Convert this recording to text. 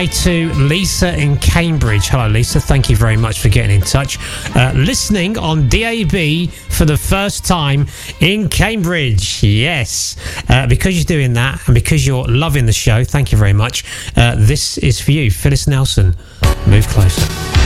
hi to Lisa in Cambridge. Hello, Lisa. Thank you very much for getting in touch. Listening on DAB for the first time in Cambridge. Yes. Because you're doing that and because you're loving the show, thank you very much. This is for you, Phyllis Nelson. Move closer.